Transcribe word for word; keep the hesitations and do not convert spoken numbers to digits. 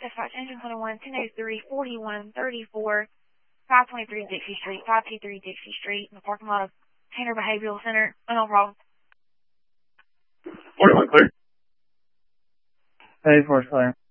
Dispatch Engine twenty-one, ten oh three, forty-one thirty-four, five twenty-three Dixie Street, five two three Dixie Street, in the parking lot of Tanner Behavioral Center. No problem. forty-one clear. Hey, force clear.